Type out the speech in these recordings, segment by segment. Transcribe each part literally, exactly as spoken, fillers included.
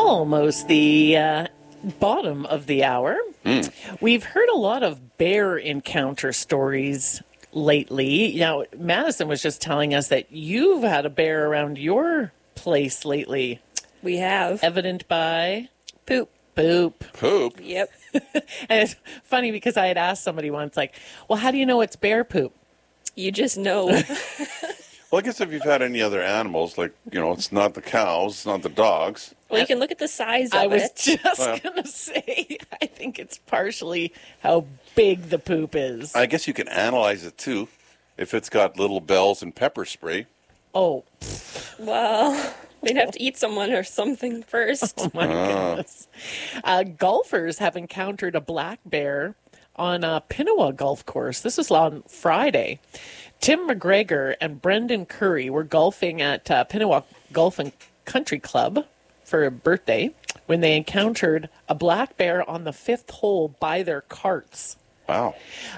almost the uh, bottom of the hour. Mm. We've heard a lot of bear encounter stories lately. Now, Madison was just telling us that you've had a bear around your place lately. We have. Evident by? Poop. Poop. Poop? Yep. And it's funny because I had asked somebody once, like, well, how do you know it's bear poop? You just know. Well, I guess if you've had any other animals, like, you know, it's not the cows, it's not the dogs. Well, you can look at the size of I it. was just Well. going to say, I think it's partially how big the poop is. I guess you can analyze it, too, if it's got little bells and pepper spray. Oh, Well, they'd have to eat someone or something first. oh my goodness. Uh, golfers have encountered a black bear on a Pinawa golf course. This was on Friday. Tim McGregor and Brendan Curry were golfing at uh, Pinawa Golf and Country Club for a birthday when they encountered a black bear on the fifth hole by their carts. Wow.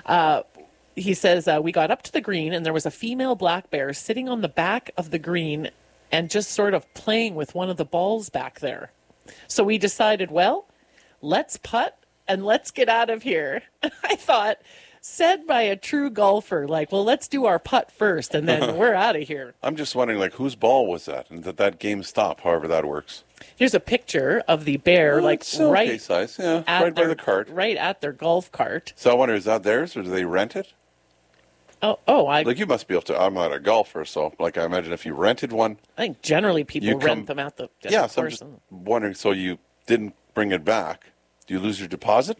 He says, uh, we got up to the green and there was a female black bear sitting on the back of the green and just sort of playing with one of the balls back there. So we decided, well, let's putt and let's get out of here. I thought, said by a true golfer, like, well, let's do our putt first and then we're out of here. I'm just wondering, like, whose ball was that? And did that game stop, however that works? Here's a picture of the bear, Oh, like, it's okay right, size. Yeah, at right by their, the cart. right at their golf cart. So I wonder, is that theirs, or do they rent it? Oh, oh, I, Like, you must be able to. I'm not a golfer, so, like, I imagine if you rented one. I think generally people You come- rent them at the, at Yeah, the so I'm course. just wondering, so you didn't bring it back. Do you lose your deposit?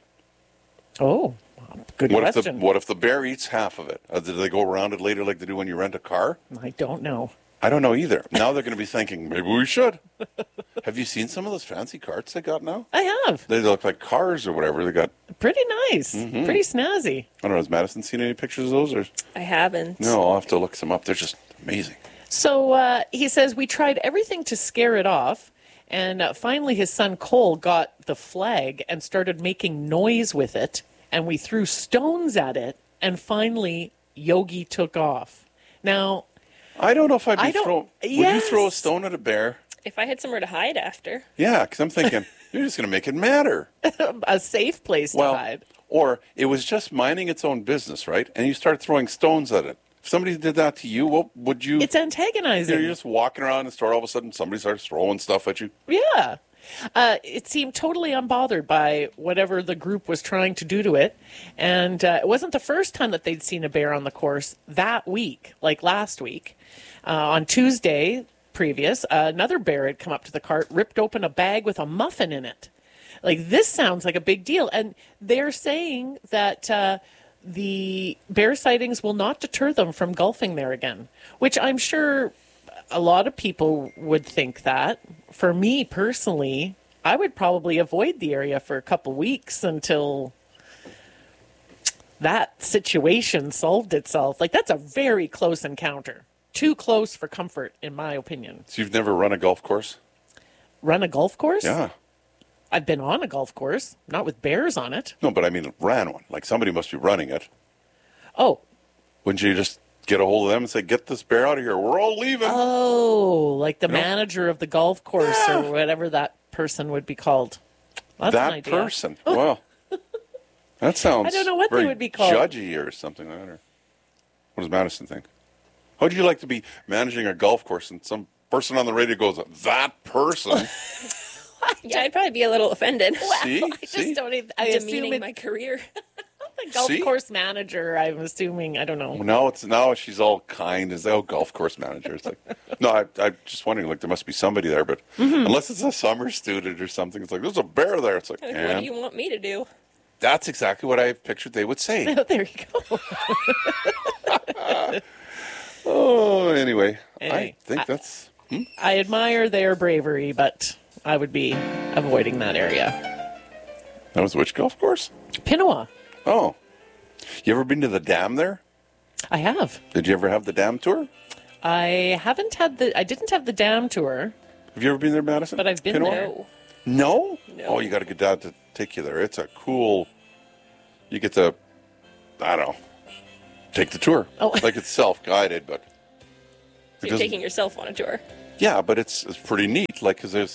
Oh, good What if, the, question. what if the bear eats half of it? Uh, do they go around it later like they do when you rent a car? I don't know. I don't know either. Now they're going to be thinking, maybe we should. Have you seen some of those fancy carts they got now? I have. They look like cars or whatever. They got, Pretty nice. Mm-hmm. Pretty snazzy. I don't know, has Madison seen any pictures of those? Or I haven't. no, I'll have to look some up. They're just amazing. So uh, he says, we tried everything to scare it off. And uh, finally, his son Cole got the flag and started making noise with it. And we threw stones at it. And finally, Yogi took off. Now, I don't know if I'd be I don't- throwing. Would yes. you throw a stone at a bear? If I had somewhere to hide after. Yeah, because I'm thinking, you're just going to make it matter. a safe place to Well, hide. or it was just minding its own business, right? And you start throwing stones at it. If somebody did that to you, what would you? It's antagonizing. You're just walking around and start all of a sudden somebody starts throwing stuff at you. Yeah. Uh, it seemed totally unbothered by whatever the group was trying to do to it. And uh, it wasn't the first time that they'd seen a bear on the course that week, like last week. Uh, on Tuesday previous, uh, another bear had come up to the cart, ripped open a bag with a muffin in it. Like, this sounds like a big deal. And they're saying that uh, the bear sightings will not deter them from golfing there again, which I'm sure a lot of people would think that. For me personally, I would probably avoid the area for a couple weeks until that situation solved itself. Like, that's a very close encounter. Too close for comfort, in my opinion. So you've never run a golf course? Run a golf course? Yeah. I've been on a golf course, not with bears on it. No, but I mean, ran one. Like, somebody must be running it. Oh, Wouldn't you just get a hold of them and say, get this bear out of here. We're all leaving. oh, like the You know? manager of the golf course Yeah. or whatever that person would be called. That's an that idea. person. Well, that sounds I don't know what they very would be called. judgy or something like that. Or what does Madison think? How would you like to be managing a golf course and some person on the radio goes, that person? Yeah, I'd probably be a little offended. See? I just See? don't even, I assume Demeaning it's my career. the golf See? course manager, I'm assuming. I don't know. Well, now it's now she's all kind as oh golf course manager. It's like no, I, I'm just wondering like there must be somebody there, but Mm-hmm. unless it's a summer student or something, it's like there's a bear there. It's like, Like, what and do you want me to do? that's exactly what I pictured they would say. There you go. Oh, anyway, I Anyway, think I- that's hmm? I admire their bravery, but I would be avoiding that area. that was which golf course? Pinawa. Oh, you ever been to the dam there? I have. Did you ever have the dam tour? I haven't had the, I didn't have the dam tour, Have you ever been there, Madison? but I've been Pinawa? there. No. No? No. Oh, you got to get dad to take you there. It's a cool. You get to, I don't know, take the tour. Oh. Like it's self-guided, but. So it you're doesn't- taking yourself on a tour. Yeah, but it's it's pretty neat. Like, because there's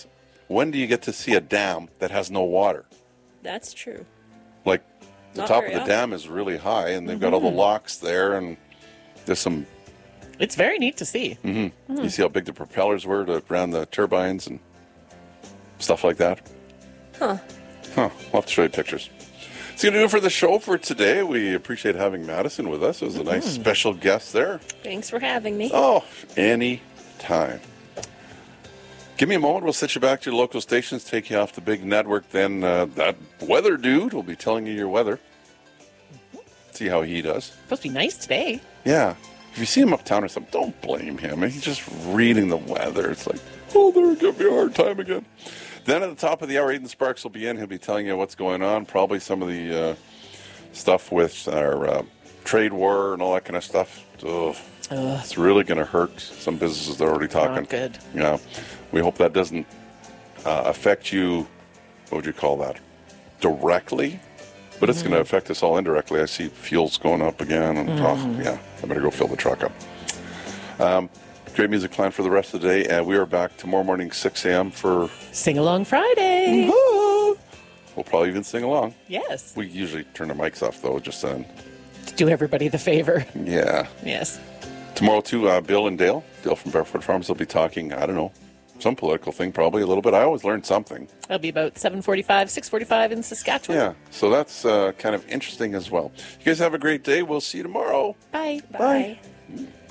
when do you get to see a dam that has no water? That's true. Like, the Not top very of the often. dam is really high, and they've got all the locks there, and there's some. It's very neat to see. Mm-hmm. You see how big the propellers were to run the turbines and stuff like that. Huh. Huh. We'll have to show you pictures. It's going to do it for the show for today. We appreciate having Madison with us. It was a nice special guest there. Thanks for having me. Oh, any time. Give me a moment. We'll sit you back to your local stations, take you off the big network. Then uh, that weather dude will be telling you your weather. See how he does. Supposed to be nice today. Yeah. If you see him uptown or something, don't blame him. He's just reading the weather. It's like, oh, they're giving me a hard time again. Then at the top of the hour, Aidan Sparks will be in. He'll be telling you what's going on. Probably some of the uh, stuff with our uh, trade war and all that kind of stuff. Ugh. Ugh. It's really going to hurt some businesses. They're already talking. Not good. Yeah. We hope that doesn't uh, affect you, what would you call that, directly? But it's mm-hmm. going to affect us all indirectly. I see fuels going up again. And mm-hmm. oh, yeah, I better go fill the truck up. Um, great music planned for the rest of the day. And we are back tomorrow morning, six a.m. for Sing Along Friday. Mm-hmm. We'll probably even sing along. Yes. We usually turn the mics off, though, just saying. Do everybody the favor. Yeah. Yes. Tomorrow, too, uh, Bill and Dale, Dale from Barefoot Farms, will be talking, I don't know, some political thing, probably a little bit. I always learn something. That'll be about seven forty-five, six forty-five in Saskatchewan. Yeah, so that's uh, kind of interesting as well. You guys have a great day. We'll see you tomorrow. Bye. Bye. Bye.